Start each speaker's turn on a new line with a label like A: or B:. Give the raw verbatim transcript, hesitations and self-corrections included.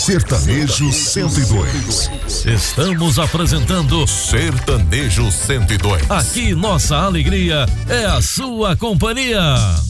A: Sertanejo cento e dois.
B: Estamos apresentando
A: Sertanejo cento e dois.
B: Aqui nossa alegria é a sua companhia.